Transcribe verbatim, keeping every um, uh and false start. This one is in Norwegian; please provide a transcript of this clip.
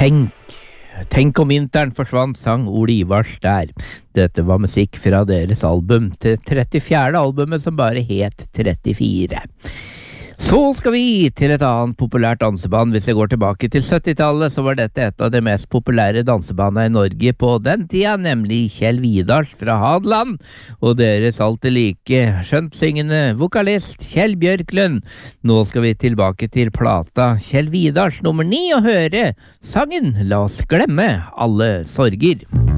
Tenk, tenk om vinteren forsvant, sang Ole Ivars der. Dette var musikk fra deres album, til trettifjerde albumet som bare het trettifire. Så skal vi til et annet populært danseband. Hvis jeg går tilbake til syttitallet, så var dette et av de mest populære dansebandene i Norge på den tida, nemlig Kjell Vidars fra Hadeland, og deres alltid like skjøntsyngende vokalist Kjell Bjørklund. Nå skal vi tilbake til plata Kjell Vidars nummer ni og høre sangen La oss glemme alle sorger.